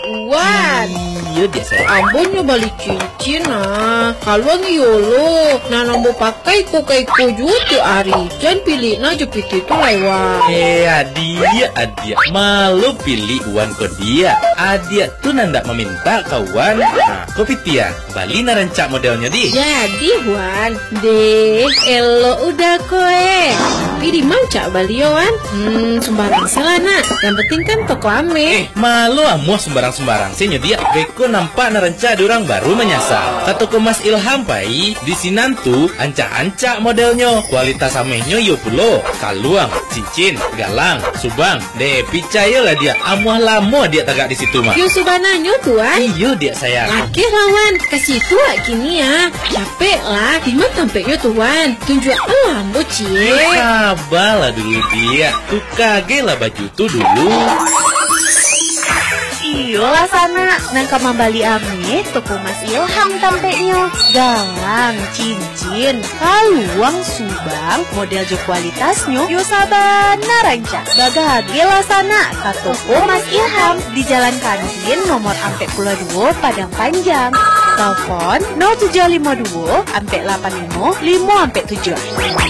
Wan. Iya dia saya. Ambonnya balik cincin kalau ngiyolo nambo pakai ko jutu ari. Jangan pilih na jepit itu lewat. Adia malu pilih uan ko dia. Adia tuh nandak meminta kawan. Nah, kopi tia bali na rancak modelnya di. Jadi Wan, deh elo udah koe. Tapi di manca bali Wan. Sembarang selana. Yang penting kan toko ame. Malu amuah sembarang sih dia. Beko nampak naranca durang baru menyasar. Kata ko Mas Ilham pai di sinantu anca-anca modelnya. Kualitas amehnya yo pulo. Kaluang, cincin, galang, subang. Deh percaya lah dia. Amuah lama dia tagak di situ mah. Yo subananyo Tuan. Iyo dia sayang. Laki lawan kasih tua kini ya. Capek lah. Dimana tampaknya Tuan. Tunjuk alam cie. Sabarlah dulu dia. Tuh kage lah baju tuh dulu. Iyalah sana, nangka mambali ame, toko Mas Ilham tampeknya. Galang, cincin, kaluang, subang, model jo kualitasnya, yo sabana ranca. Bagage lah sana, ka toko Mas Ilham, di Jalan Kantin nomor ampe 2 Padang Panjang. Telepon 0752 ampe 85 5 ampe 7.